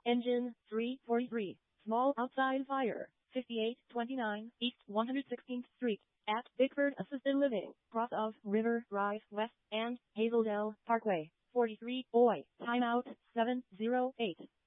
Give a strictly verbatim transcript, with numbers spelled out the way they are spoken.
Engine three forty-three. Small outside fire. fifty-eight twenty-nine East one hundred sixteenth Street. At Bickford Assisted Living. Cross of River Drive West and Hazeldale Parkway. forty-three Oi. Timeout seven zero eight.